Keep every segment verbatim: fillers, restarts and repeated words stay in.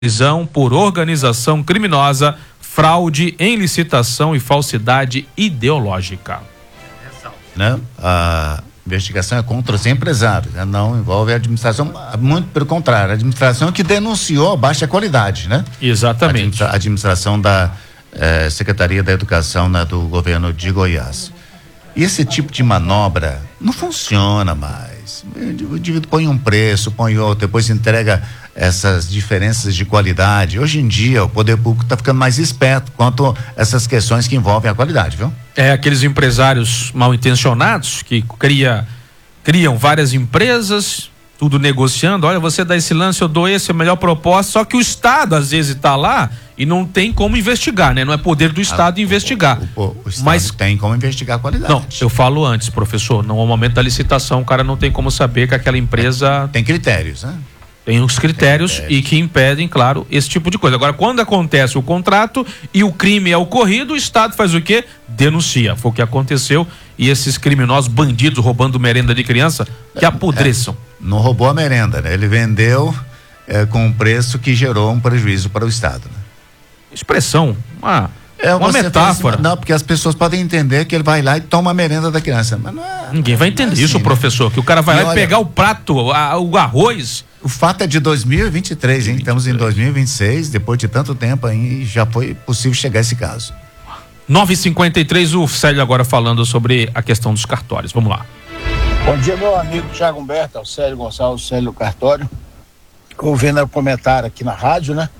prisão por organização criminosa, fraude em licitação e falsidade ideológica. Né? A investigação é contra os empresários, né? Não envolve a administração, muito pelo contrário, a administração que denunciou a baixa qualidade, né? Exatamente. A administração da eh, Secretaria da Educação, né, do governo de Goiás. E esse tipo de manobra não funciona mais. O indivíduo põe um preço, põe outro, depois entrega essas diferenças de qualidade. Hoje em dia o poder público está ficando mais esperto quanto a essas questões que envolvem a qualidade, viu? É, aqueles empresários mal intencionados que cria, criam várias empresas, tudo negociando, olha, você dá esse lance, eu dou esse, a melhor proposta, só que o Estado às vezes está lá e não tem como investigar, né? Não é poder do Estado ah, investigar. O, o, o Estado mas tem como investigar a qualidade. Não, eu falo antes, professor, no momento da licitação o cara não tem como saber que aquela empresa... Tem critérios, né? Tem os critérios, tem critérios e que impedem, claro, esse tipo de coisa. Agora, quando acontece o contrato e o crime é ocorrido, o Estado faz o quê? Denuncia. Foi o que aconteceu e esses criminosos bandidos roubando merenda de criança que apodreçam. É, não roubou a merenda, né? Ele vendeu é, com um preço que gerou um prejuízo para o Estado, né? Expressão, uma, é, uma metáfora. Assim, não, porque as pessoas podem entender que ele vai lá e toma a merenda da criança, mas não é... Ninguém vai entender é assim, isso, né? Professor, que o cara vai e lá olha, e pegar o prato, a, o arroz... O fato é de dois mil e vinte e três, hein? Estamos em dois mil e vinte e seis, depois de tanto tempo aí, já foi possível chegar a esse caso. nove e cinquenta e três, o Célio agora falando sobre a questão dos cartórios. Vamos lá. Bom dia, meu amigo Thiago Humberto, é o Célio Gonçalves, Célio Cartório. Ouvindo o comentário aqui na rádio, né?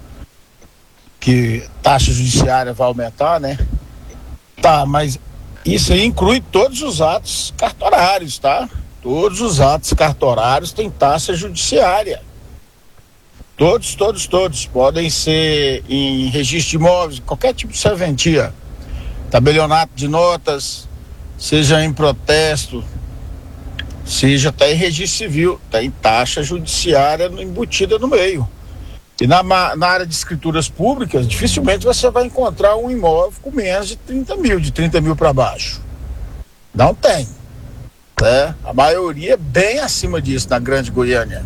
Que taxa judiciária vai aumentar, né? Tá, mas isso aí inclui todos os atos cartorários, tá? Todos os atos cartorários têm taxa judiciária. Todos, todos, todos. Podem ser em registro de imóveis, qualquer tipo de serventia. Tabelionato de notas, seja em protesto, seja até em registro civil. Tem taxa judiciária embutida no meio. E na, na área de escrituras públicas, dificilmente você vai encontrar um imóvel com menos de trinta mil, de trinta mil para baixo. Não tem. É, a maioria bem acima disso na Grande Goiânia.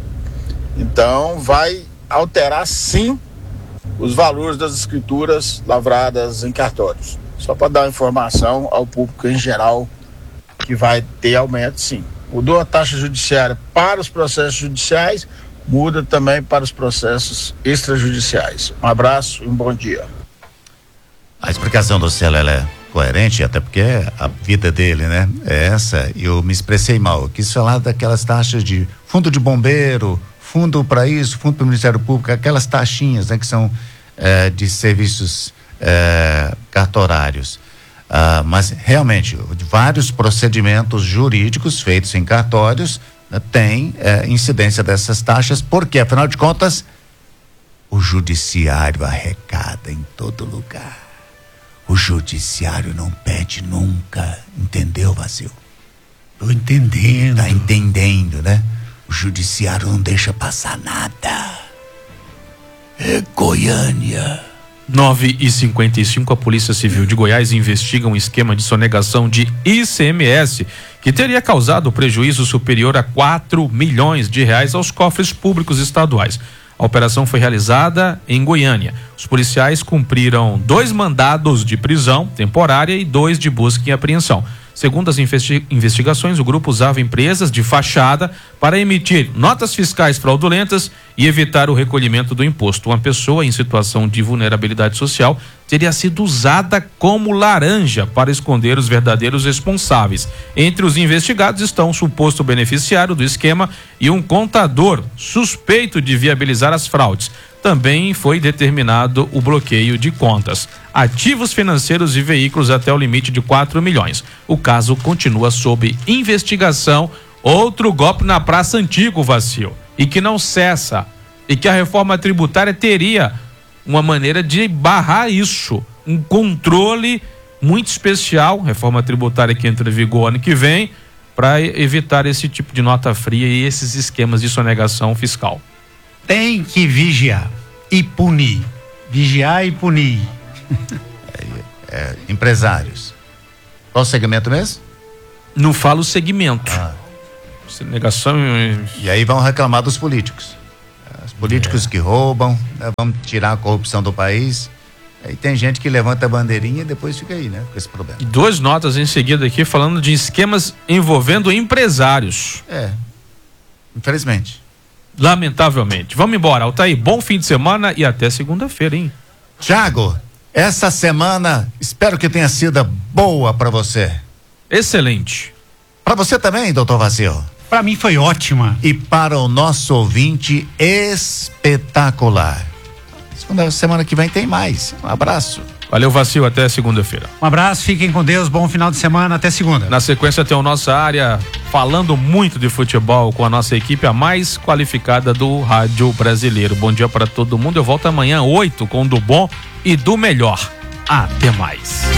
Então vai alterar sim os valores das escrituras lavradas em cartórios. Só para dar uma informação ao público em geral que vai ter aumento sim. Mudou a taxa judiciária para os processos judiciais, muda também para os processos extrajudiciais. Um abraço e um bom dia. A explicação do Célio é coerente, até porque a vida dele, né, é essa. E eu me expressei mal, eu quis falar daquelas taxas de fundo de bombeiro, fundo para isso, fundo para o Ministério Público, aquelas taxinhas, né, que são é, de serviços é, cartorários. Ah, mas realmente vários procedimentos jurídicos feitos em cartórios, né, tem é, incidência dessas taxas, porque afinal de contas o judiciário arrecada em todo lugar. O judiciário não pede nunca, entendeu, Vazio? Tô entendendo. Tá entendendo, né? O judiciário não deixa passar nada. É Goiânia. nove e cinquenta e cinco, a Polícia Civil de Goiás investiga um esquema de sonegação de I C M S que teria causado prejuízo superior a quatro milhões de reais aos cofres públicos estaduais. A operação foi realizada em Goiânia. Os policiais cumpriram dois mandados de prisão temporária e dois de busca e apreensão. Segundo as investi- investigações, o grupo usava empresas de fachada para emitir notas fiscais fraudulentas e evitar o recolhimento do imposto. Uma pessoa em situação de vulnerabilidade social teria sido usada como laranja para esconder os verdadeiros responsáveis. Entre os investigados estão um suposto beneficiário do esquema e um contador suspeito de viabilizar as fraudes. Também foi determinado o bloqueio de contas, ativos financeiros e veículos até o limite de quatro milhões. O caso continua sob investigação. Outro golpe na Praça Antigo, Vacil, e que não cessa, e que a reforma tributária teria uma maneira de barrar isso, um controle muito especial, reforma tributária que entra em vigor ano que vem, para evitar esse tipo de nota fria e esses esquemas de sonegação fiscal. Tem que vigiar e punir. Vigiar e punir. É, é, empresários. Qual o segmento mesmo? Não fala o segmento. Ah. Sonegação. E aí vão reclamar dos políticos. As políticos É. que roubam, né? Vamos tirar a corrupção do país. Aí tem gente que levanta a bandeirinha e depois fica aí, né? Com esse problema. Duas notas em seguida aqui falando de esquemas envolvendo empresários. É. Infelizmente. Lamentavelmente. Vamos embora, Altair. Bom fim de semana e até segunda-feira, hein? Tiago, essa semana espero que tenha sido boa para você. Excelente. Para você também, doutor Vazio. Para mim foi ótima. E para o nosso ouvinte, espetacular. Segunda semana que vem tem mais. Um abraço. Valeu, Vacil, até segunda-feira. Um abraço, fiquem com Deus, bom final de semana, até segunda. Na sequência tem a nossa área falando muito de futebol com a nossa equipe, a mais qualificada do rádio brasileiro. Bom dia para todo mundo, eu volto amanhã oito com o do bom e do melhor. Até mais.